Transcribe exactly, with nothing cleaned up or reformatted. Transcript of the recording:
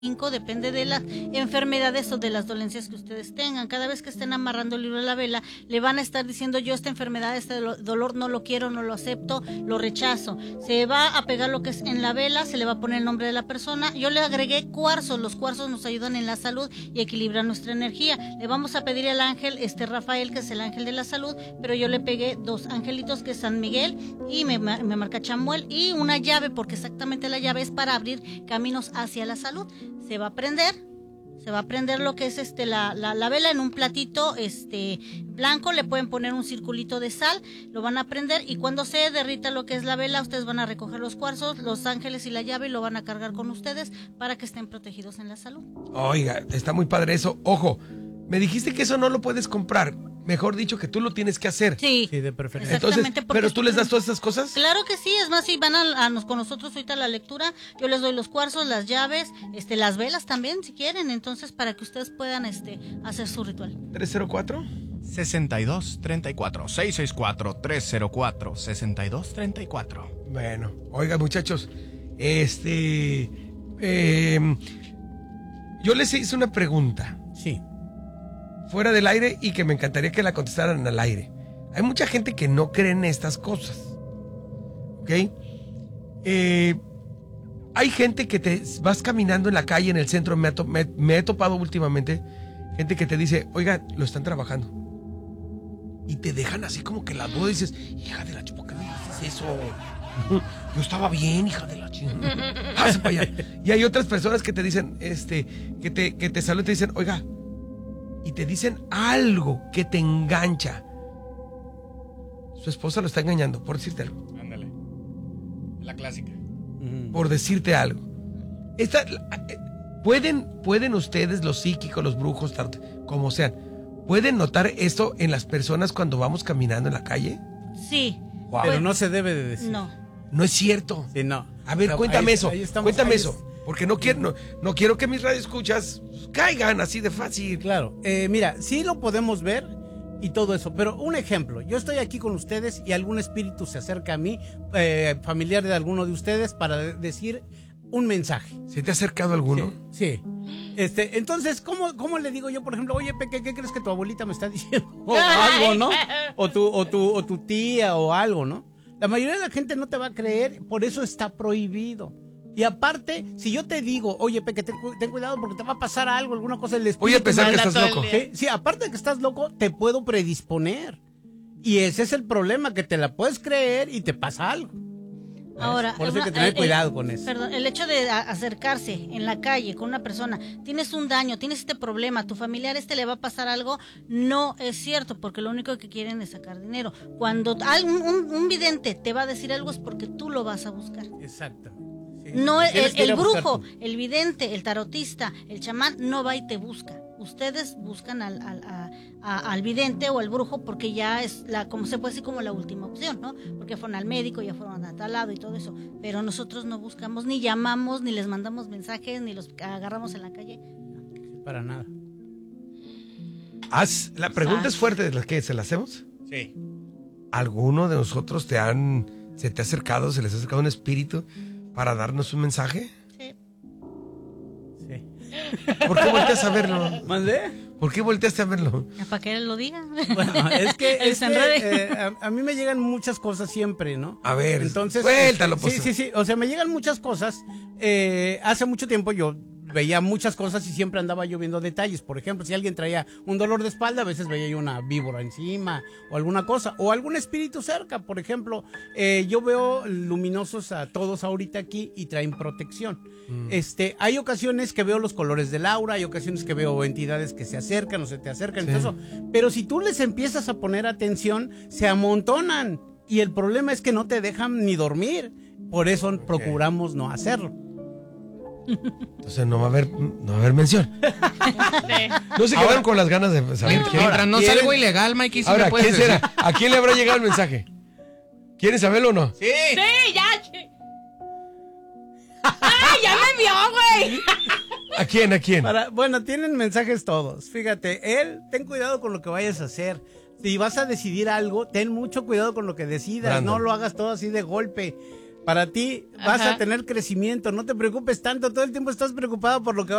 depende de las enfermedades o de las dolencias que ustedes tengan. Cada vez que estén amarrando el libro a la vela, le van a estar diciendo: yo esta enfermedad, este dolor no lo quiero, no lo acepto, lo rechazo. Se va a pegar lo que es en la vela, se le va a poner el nombre de la persona. Yo le agregué cuarzos, los cuarzos nos ayudan en la salud y equilibran nuestra energía. Le vamos a pedir al ángel, este Rafael, que es el ángel de la salud, pero yo le pegué dos angelitos, que es San Miguel y me, me marca Chamuel, y una llave, porque exactamente la llave es para abrir caminos hacia la salud. Se va a prender, se va a prender lo que es este la, la, la vela en un platito este blanco, le pueden poner un circulito de sal, lo van a prender, y cuando se derrita lo que es la vela, ustedes van a recoger los cuarzos, los ángeles y la llave, y lo van a cargar con ustedes para que estén protegidos en la salud. Oiga, está muy padre eso. Ojo, me dijiste que eso no lo puedes comprar. Mejor dicho, que tú lo tienes que hacer. Sí, sí, de preferencia. Entonces, ¿pero tú les das todas esas cosas? Claro que sí, es más, si van a, a nos, con nosotros ahorita a la lectura, yo les doy los cuarzos, las llaves, este, las velas también, si quieren, entonces, para que ustedes puedan este, hacer su ritual. ¿tres cero cuatro? sesenta y dos treinta y cuatro, seiscientos sesenta y cuatro, tres cero cuatro, sesenta y dos treinta y cuatro. Bueno, oiga, muchachos, este... Eh, yo les hice una pregunta. Sí. Fuera del aire, y que me encantaría que la contestaran al aire. Hay mucha gente que no cree en estas cosas. ¿Ok? Eh, hay gente que te vas caminando en la calle, en el centro, me, ha to, me, me he topado últimamente, gente que te dice: oiga, lo están trabajando. Y te dejan así como que la duda, y dices: hija de la chupa, ¿por qué me dices eso? Yo estaba bien, hija de la chingada. Pasa para allá. Y hay otras personas que te dicen, este, que te, que te saludan y te dicen: oiga, y te dicen algo que te engancha. Su esposa lo está engañando, por decirte algo. Ándale. La clásica. Por decirte algo. Esta, ¿pueden, pueden ustedes, los psíquicos, los brujos, como sean, pueden notar esto en las personas cuando vamos caminando en la calle? Sí. Wow. Pero no se debe de decir. No. No es cierto. Sí, no. A ver, O sea, cuéntame ahí, eso. ahí estamos, cuéntame ahí eso. es... Porque no quiero, no, no quiero que mis radioescuchas caigan así de fácil. Claro. Eh, mira, sí lo podemos ver y todo eso. Pero un ejemplo. Yo estoy aquí con ustedes y algún espíritu se acerca a mí, eh, familiar de alguno de ustedes, para de- decir un mensaje. ¿Se te ha acercado alguno? Sí. sí. Este, entonces, ¿cómo, ¿cómo le digo yo, por ejemplo: oye, Peque, ¿qué crees que tu abuelita me está diciendo? O algo, ¿no? O tu, o tu, o tu tía o algo, ¿no? La mayoría de la gente no te va a creer, por eso está prohibido. Y aparte, si yo te digo: oye, Peque, ten, ten cuidado porque te va a pasar algo, alguna cosa del espíritu. Voy a pensar que estás loco. ¿Sí? Sí, aparte de que estás loco, te puedo predisponer. Y ese es el problema, que te la puedes creer y te pasa algo. Ahora, por eso hay que una- tener el- cuidado con eso. Perdón, el hecho de a- acercarse en la calle con una persona, tienes un daño, tienes este problema, tu familiar este le va a pasar algo, no es cierto, porque lo único que quieren es sacar dinero. Cuando al- un, un- un vidente te va a decir algo es porque tú lo vas a buscar. Exacto. Sí, No, el, tienes que ir el a buscar brujo, tú. el vidente, el tarotista, el chamán no va y te busca. Ustedes buscan al, al, a- a- al vidente o al brujo porque ya es la, como se puede decir, como la última opción, ¿no? Porque fueron al médico, ya fueron a tal lado y todo eso. Pero nosotros no buscamos, ni llamamos, ni les mandamos mensajes, ni los agarramos en la calle. Para nada. Haz, la pregunta es fuerte, ¿de la que se la hacemos? Sí. ¿Alguno de nosotros te han, se te ha acercado, se les ha acercado un espíritu para darnos un mensaje? Sí. Sí. ¿Por qué volteas a verlo? ¿Mandé? ¿Por qué volteaste a verlo? ¿Para que él lo diga? Bueno, es que, Él es se que, enrede. eh, a, a mí me llegan muchas cosas siempre, ¿no? A ver, Entonces, suéltalo, sí, pues. sí, sí, o sea, me llegan muchas cosas. Eh, hace mucho tiempo yo veía muchas cosas y siempre andaba yo viendo detalles. Por ejemplo, si alguien traía un dolor de espalda, a veces veía yo una víbora encima o alguna cosa, o algún espíritu cerca. Por ejemplo, eh, yo veo luminosos a todos ahorita aquí y traen protección. Mm. Este, hay ocasiones que veo los colores del aura, hay ocasiones que veo entidades que se acercan o se te acercan, sí. Todo eso. Pero si tú les empiezas a poner atención, se amontonan. Y el problema es que no te dejan ni dormir. Por eso okay. procuramos no hacerlo. Entonces no va a haber, no va a haber mención. No se quedaron Ahora, con las ganas de saber. Mientras, mientras no sea algo ilegal, Mikey, Ahora, ¿quién decir? será? ¿A quién le habrá llegado el mensaje? ¿Quieren saberlo o no? Sí. Sí, ya. ¡Ay, ya me vio, güey! ¿A quién? ¿A quién? Para, bueno, tienen mensajes todos. Fíjate, él, ten cuidado con lo que vayas a hacer. Si vas a decidir algo, ten mucho cuidado con lo que decidas. Brandon. No lo hagas todo así de golpe. Para ti vas Ajá. a tener crecimiento, no te preocupes tanto, todo el tiempo estás preocupado por lo que